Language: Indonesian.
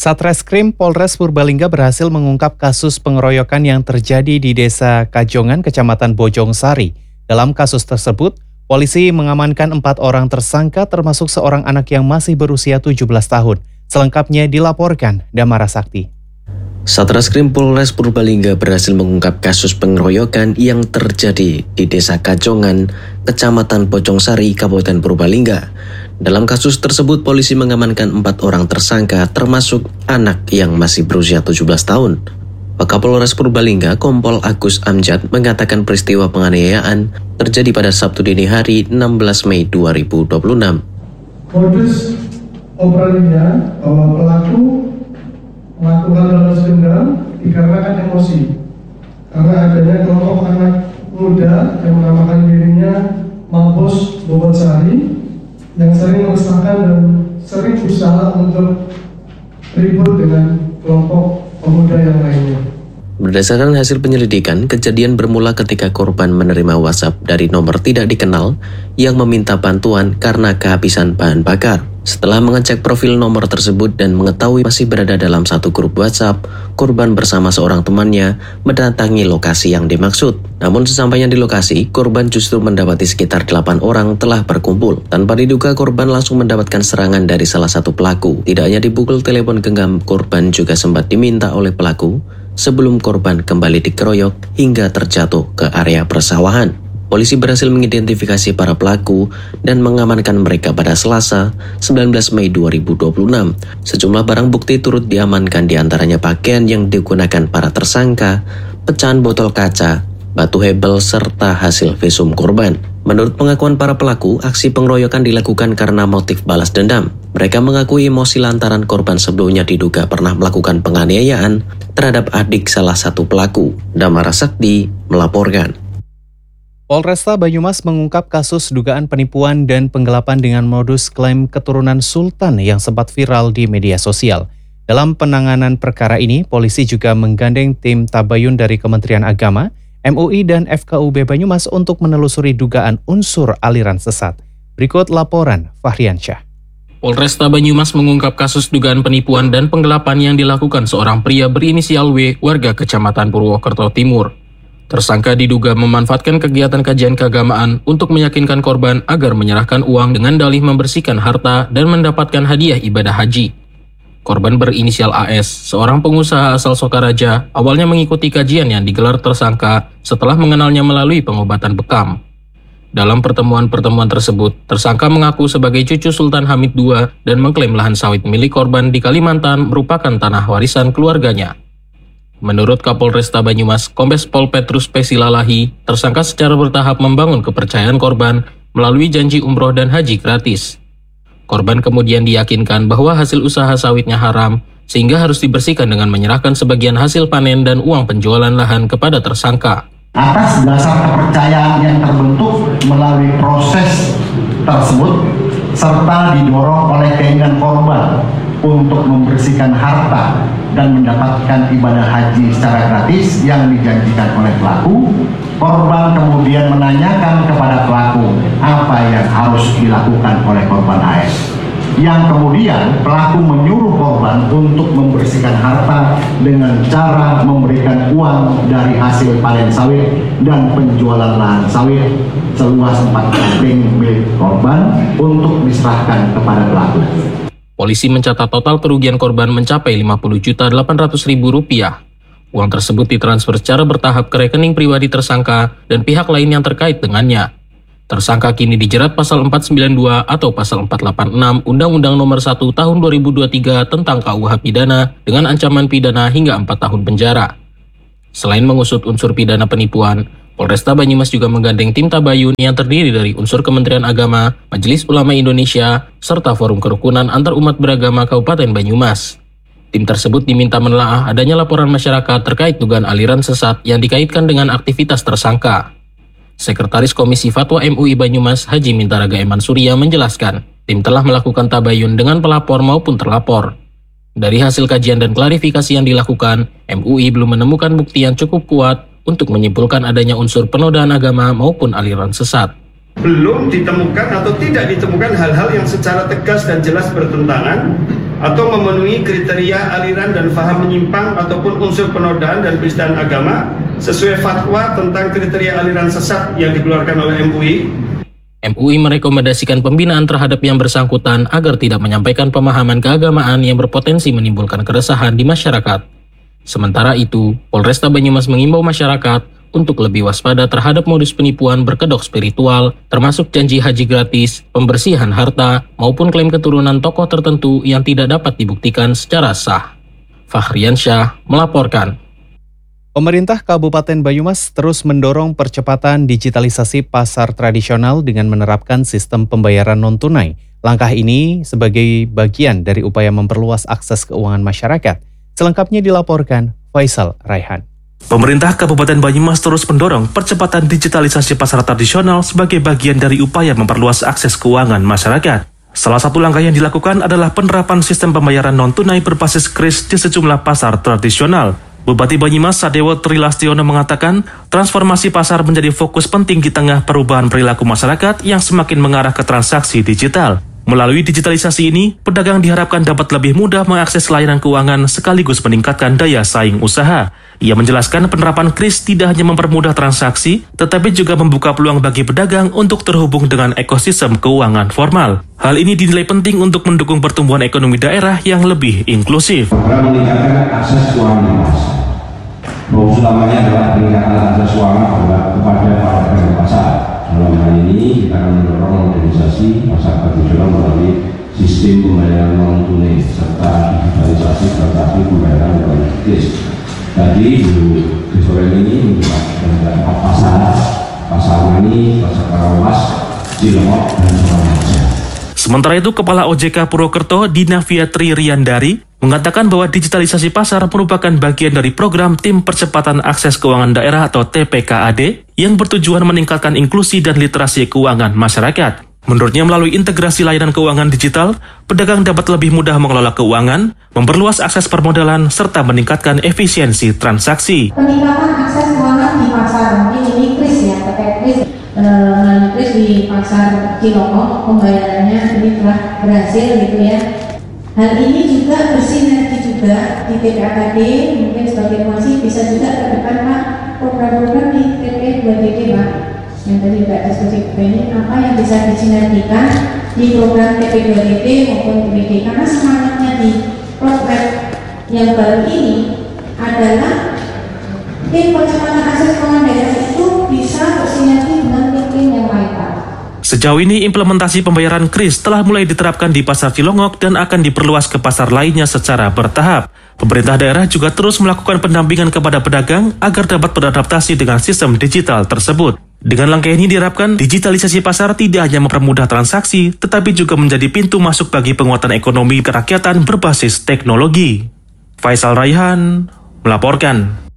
Satreskrim Polres Purbalingga berhasil mengungkap kasus pengeroyokan yang terjadi di Desa Kajongan, Kecamatan Bojong Sari. Dalam kasus tersebut, polisi mengamankan 4 orang tersangka termasuk seorang anak yang masih berusia 17 tahun. Selengkapnya dilaporkan Damara Sakti. Satreskrim Polres Purbalingga berhasil mengungkap kasus pengeroyokan yang terjadi di Desa Kajongan, Kecamatan Bojong Sari, Kabupaten Purbalingga. Dalam kasus tersebut, polisi mengamankan 4 orang tersangka termasuk anak yang masih berusia 17 tahun. Wakapolres Purbalingga, Kompol Agus Amjad, mengatakan peristiwa penganiayaan terjadi pada Sabtu dini hari 16 Mei 2026. Modus operandinya bahwa pelaku melakukan balas dendam dikarenakan emosi karena adanya kelompok anak muda yang menamakan dirinya Mabos Bobot Sari yang sering meresahkan dan sering berusaha untuk ribut dengan kelompok pemuda yang lainnya. Berdasarkan hasil penyelidikan, kejadian bermula ketika korban menerima WhatsApp dari nomor tidak dikenal yang meminta bantuan karena kehabisan bahan bakar. Setelah mengecek profil nomor tersebut dan mengetahui masih berada dalam satu grup WhatsApp, korban bersama seorang temannya mendatangi lokasi yang dimaksud. Namun sesampainya di lokasi, korban justru mendapati sekitar 8 orang telah berkumpul. Tanpa diduga, korban langsung mendapatkan serangan dari salah satu pelaku. Tidak hanya dipukul, telepon genggam korban juga sempat diminta oleh pelaku sebelum korban kembali dikeroyok hingga terjatuh ke area persawahan. Polisi berhasil mengidentifikasi para pelaku dan mengamankan mereka pada Selasa, 19 Mei 2026. Sejumlah barang bukti turut diamankan, diantaranya pakaian yang digunakan para tersangka, pecahan botol kaca, batu hebel, serta hasil visum korban. Menurut pengakuan para pelaku, aksi pengeroyokan dilakukan karena motif balas dendam. Mereka mengakui emosi lantaran korban sebelumnya diduga pernah melakukan penganiayaan terhadap adik salah satu pelaku. Damara Sakti melaporkan. Polresta Banyumas mengungkap kasus dugaan penipuan dan penggelapan dengan modus klaim keturunan sultan yang sempat viral di media sosial. Dalam penanganan perkara ini, polisi juga menggandeng tim tabayun dari Kementerian Agama, MUI dan FKUB Banyumas untuk menelusuri dugaan unsur aliran sesat. Berikut laporan Fahriansyah. Polresta Banyumas mengungkap kasus dugaan penipuan dan penggelapan yang dilakukan seorang pria berinisial W, warga Kecamatan Purwokerto Timur. Tersangka diduga memanfaatkan kegiatan kajian keagamaan untuk meyakinkan korban agar menyerahkan uang dengan dalih membersihkan harta dan mendapatkan hadiah ibadah haji. Korban berinisial AS, seorang pengusaha asal Sokaraja, awalnya mengikuti kajian yang digelar tersangka setelah mengenalnya melalui pengobatan bekam. Dalam pertemuan-pertemuan tersebut, tersangka mengaku sebagai cucu Sultan Hamid II dan mengklaim lahan sawit milik korban di Kalimantan merupakan tanah warisan keluarganya. Menurut Kapolresta Banyumas, Kombes Pol Petrus Pesilalahi, tersangka secara bertahap membangun kepercayaan korban melalui janji umroh dan haji gratis. Korban kemudian diyakinkan bahwa hasil usaha sawitnya haram, sehingga harus dibersihkan dengan menyerahkan sebagian hasil panen dan uang penjualan lahan kepada tersangka. Atas dasar kepercayaan yang terbentuk melalui proses tersebut, serta didorong oleh keinginan korban untuk membersihkan harta dan mendapatkan ibadah haji secara gratis yang dijanjikan oleh pelaku, korban kemudian menanyakan kepada pelaku apa yang harus dilakukan oleh korban AS. Yang kemudian pelaku menyuruh korban untuk membersihkan harta dengan cara memberikan uang dari hasil panen sawit dan penjualan lahan sawit seluas 4 kambing milik korban untuk diserahkan kepada pelaku. Polisi mencatat total kerugian korban mencapai Rp50.800.000. Uang tersebut ditransfer secara bertahap ke rekening pribadi tersangka dan pihak lain yang terkait dengannya. Tersangka kini dijerat pasal 492 atau pasal 486 Undang-Undang Nomor 1 Tahun 2023 tentang KUH Pidana dengan ancaman pidana hingga 4 tahun penjara. Selain mengusut unsur pidana penipuan, Polresta Banyumas juga menggandeng tim tabayun yang terdiri dari unsur Kementerian Agama, Majelis Ulama Indonesia, serta Forum Kerukunan Antarumat Beragama Kabupaten Banyumas. Tim tersebut diminta menelaah adanya laporan masyarakat terkait dugaan aliran sesat yang dikaitkan dengan aktivitas tersangka. Sekretaris Komisi Fatwa MUI Banyumas, Haji Mintaraga Eman Surya menjelaskan, tim telah melakukan tabayun dengan pelapor maupun terlapor. Dari hasil kajian dan klarifikasi yang dilakukan, MUI belum menemukan bukti yang cukup kuat untuk menyimpulkan adanya unsur penodaan agama maupun aliran sesat. Belum ditemukan atau tidak ditemukan hal-hal yang secara tegas dan jelas bertentangan atau memenuhi kriteria aliran dan faham menyimpang ataupun unsur penodaan dan penistaan agama sesuai fatwa tentang kriteria aliran sesat yang dikeluarkan oleh MUI. MUI merekomendasikan pembinaan terhadap yang bersangkutan agar tidak menyampaikan pemahaman keagamaan yang berpotensi menimbulkan keresahan di masyarakat. Sementara itu, Polresta Banyumas mengimbau masyarakat untuk lebih waspada terhadap modus penipuan berkedok spiritual, termasuk janji haji gratis, pembersihan harta, maupun klaim keturunan tokoh tertentu yang tidak dapat dibuktikan secara sah. Fahriansyah melaporkan. Pemerintah Kabupaten Banyumas terus mendorong percepatan digitalisasi pasar tradisional dengan menerapkan sistem pembayaran non-tunai. Langkah ini sebagai bagian dari upaya memperluas akses keuangan masyarakat. Selengkapnya dilaporkan Faisal Raihan. Pemerintah Kabupaten Banyumas terus mendorong percepatan digitalisasi pasar tradisional sebagai bagian dari upaya memperluas akses keuangan masyarakat. Salah satu langkah yang dilakukan adalah penerapan sistem pembayaran non-tunai berbasis KRIS di sejumlah pasar tradisional. Bupati Banyumas Sadewo Trilastiono mengatakan, transformasi pasar menjadi fokus penting di tengah perubahan perilaku masyarakat yang semakin mengarah ke transaksi digital. Melalui digitalisasi ini, pedagang diharapkan dapat lebih mudah mengakses layanan keuangan sekaligus meningkatkan daya saing usaha. Ia menjelaskan penerapan KRIS tidak hanya mempermudah transaksi, tetapi juga membuka peluang bagi pedagang untuk terhubung dengan ekosistem keuangan formal. Hal ini dinilai penting untuk mendukung pertumbuhan ekonomi daerah yang lebih inklusif. Program meningkatkan akses keuangan di pasar. Fokus utamanya adalah peningkatan akses keuangan kepada para pedagang pasar. Dalam hal ini kita akan mendorong modernisasi pasar tradisional melalui sistem pembayaran non-tunai serta digitalisasi transaksi pembayaran melalui KRIS. Tadi Bu Kristoren ini menjelaskan 4 pasar Mani, pasar Karawas, Cilongok, dan Surakarta. Sementara itu, Kepala OJK Purwokerto Dina Fiatri Riandari mengatakan bahwa digitalisasi pasar merupakan bagian dari program Tim Percepatan Akses Keuangan Daerah atau TPKAD yang bertujuan meningkatkan inklusi dan literasi keuangan masyarakat. Menurutnya, melalui integrasi layanan keuangan digital, pedagang dapat lebih mudah mengelola keuangan, memperluas akses permodalan, serta meningkatkan efisiensi transaksi. Peningkatan akses keuangan di pasar, mungkin ini KRIS ya, terkait KRIS. Melalui KRIS di pasar Cilongok, pembayarannya ini telah berhasil gitu ya. Hal ini juga bersinergi juga di TPKAD, mungkin sebagai informasi bisa juga terdepan Pak, program-program di TP2DD Pak. Yang tadi Mbak diskusi ini apa yang bisa disinergikan di program TP2DD maupun TPD, karena semangatnya di program yang baru ini adalah tim percepatan akses keuangan daerah itu bisa bersinergi dengan tim yang lain Pak. Sejauh ini implementasi pembayaran KRIS telah mulai diterapkan di pasar Cilongok dan akan diperluas ke pasar lainnya secara bertahap. Pemerintah daerah juga terus melakukan pendampingan kepada pedagang agar dapat beradaptasi dengan sistem digital tersebut. Dengan langkah ini diharapkan digitalisasi pasar tidak hanya mempermudah transaksi, tetapi juga menjadi pintu masuk bagi penguatan ekonomi kerakyatan berbasis teknologi. Faisal Raihan melaporkan.